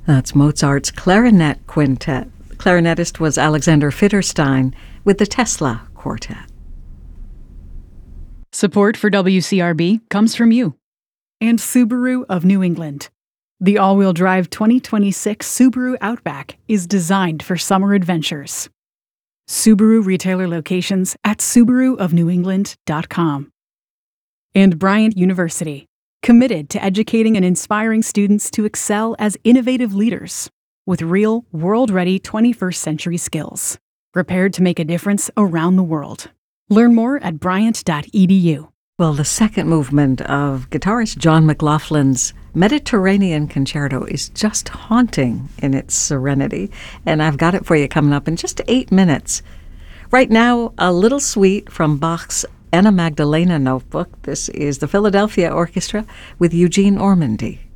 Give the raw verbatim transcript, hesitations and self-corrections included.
That's Mozart's Clarinet Quintet. Clarinetist was Alexander Fitterstein with the Tesla Quartet. Support for W C R B comes from you and Subaru of New England. The all-wheel drive twenty twenty-six Subaru Outback is designed for summer adventures. Subaru retailer locations at subaru of new england dot com. And Bryant University, committed to educating and inspiring students to excel as innovative leaders with real, world-ready twenty-first century skills, prepared to make a difference around the world. Learn more at bryant dot e d u. Well, the second movement of guitarist John McLaughlin's Mediterranean Concerto is just haunting in its serenity, and I've got it for you coming up in just eight minutes. Right now, a little suite from Bach's Anna Magdalena Notebook. This is the Philadelphia Orchestra with Eugene Ormandy.